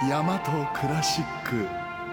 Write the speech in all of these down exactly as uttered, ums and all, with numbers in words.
大和クラシック。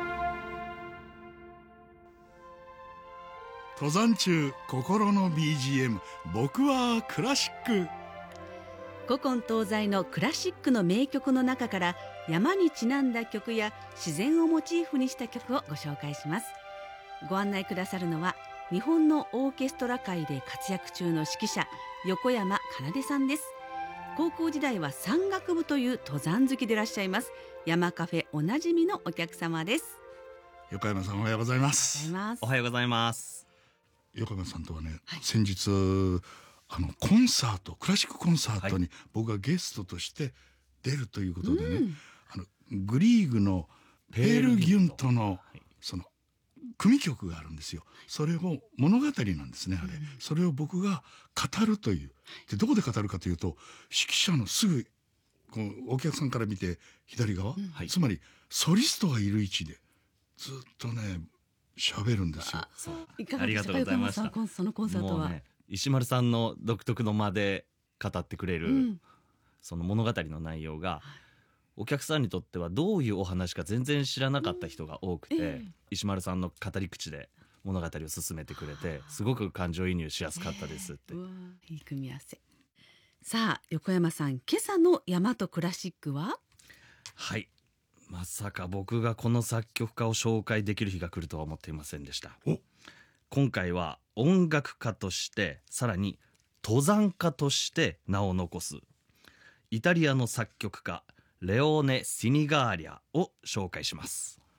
登山中心の ビージーエム、 僕はクラシック。 古今東西のクラシックの名曲の中から山にちなんだ曲や自然をモチーフにした曲をご紹介します。ご案内くださるのは日本のオーケストラ界で活躍中の指揮者横山奏さんです。高校時代は山岳部という登山好きでいらっしゃいます。山カフェおなじみのお客様です。 横山さん、おはようございます。 おはようございます。 横山さんとはね、 はい、 先日あのコンサート、クラシックコンサートに僕がゲストとして出るということでね、 うん、 あのグリーグのペールギュントのその組曲があるんですよ。それを物語なんですね、あれ、うん、それを僕が語るという。でどこで語るかというと、指揮者のすぐこうお客さんから見て左側、うん、つまりソリストがいる位置でずっとね喋るんですよ。 いかがでしたか、横山さん、そのコンサートは。 ね、石丸さんの独特の間で語ってくれる、うん、その物語の内容が、お客さんにとってはどういうお話か全然知らなかった人が多くて、うんえー、石丸さんの語り口で物語を進めてくれて、すごく感情移入しやすかったですって、えー、 うわいい組み合わせ。さあ横山さん、今朝の大和クラシックは？ はい、まさか僕がこの作曲家を紹介できる日が来るとは思っていませんでした。今回は音楽家として、さらに登山家として名を残すイタリアの作曲家レオーネ・シニガーリャを紹介します。